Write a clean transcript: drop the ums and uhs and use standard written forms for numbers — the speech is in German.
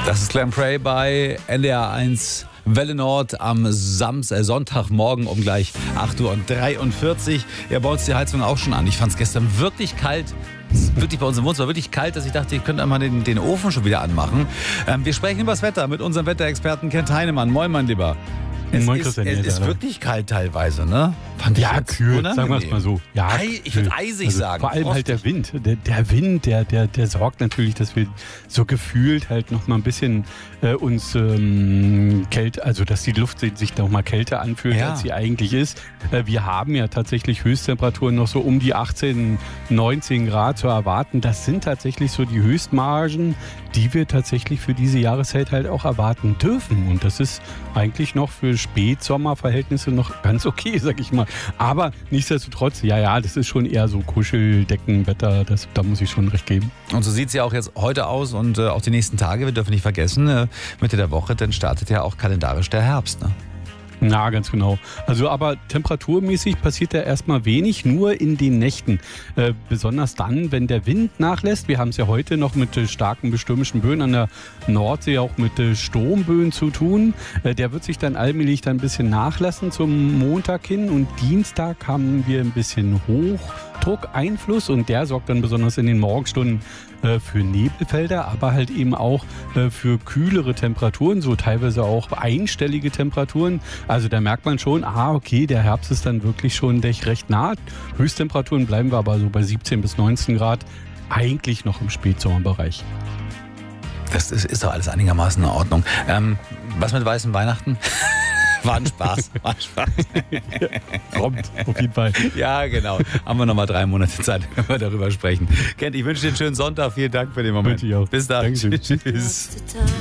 Das ist Glenn Frey bei NDR 1 Welle Nord am Sonntagmorgen um gleich 8:43 Uhr. Ja, bei uns die Heizung auch schon an. Ich fand es gestern wirklich kalt. Wirklich bei uns im Wohnzimmer wirklich kalt, dass ich dachte, ich könnte einmal den Ofen schon wieder anmachen. Wir sprechen über das Wetter mit unserem Wetterexperten Kent Heinemann. Moin, mein Lieber. Es ist wirklich kalt teilweise, ne? Fand ich kühl, sagen wir es mal so. Ja, ich würde eisig sagen. Vor allem halt der Wind. Der Wind, der sorgt natürlich, dass wir so gefühlt halt noch mal ein bisschen uns kälter, also dass die Luft sich noch mal kälter anfühlt, als sie eigentlich ist. Wir haben ja tatsächlich Höchsttemperaturen noch so um die 18, 19 Grad zu erwarten. Das sind tatsächlich so die Höchstmargen, die wir tatsächlich für diese Jahreszeit halt auch erwarten dürfen. Und das ist eigentlich noch für Spätsommerverhältnisse noch ganz okay, sag ich mal. Aber nichtsdestotrotz, das ist schon eher so Kuscheldeckenwetter, da muss ich schon recht geben. Und so sieht es ja auch jetzt heute aus und auch die nächsten Tage, wir dürfen nicht vergessen, Mitte der Woche, dann startet ja auch kalendarisch der Herbst, ne? Na, ganz genau. Also aber temperaturmäßig passiert da erstmal wenig, nur in den Nächten. Besonders dann, wenn der Wind nachlässt. Wir haben es ja heute noch mit starken stürmischen Böen an der Nordsee, auch mit Sturmböen zu tun. Der wird sich dann allmählich dann ein bisschen nachlassen zum Montag hin. Und Dienstag haben wir ein bisschen Hochdruckeinfluss und der sorgt dann besonders in den Morgenstunden für Nebelfelder, aber halt eben auch für kühlere Temperaturen, so teilweise auch einstellige Temperaturen. Also da merkt man schon, okay, der Herbst ist dann wirklich schon recht nah. Höchsttemperaturen bleiben wir aber so bei 17 bis 19 Grad, eigentlich noch im Spätsommerbereich. Das ist doch alles einigermaßen in Ordnung. Was mit weißen Weihnachten? War ein Spaß. Kommt, auf jeden Fall. Ja, genau. Haben wir noch mal 3 Monate Zeit, wenn wir darüber sprechen. Kent, ich wünsche dir einen schönen Sonntag. Vielen Dank für den Moment. Wünsche ich auch. Bis dann. Dankeschön. Tschüss.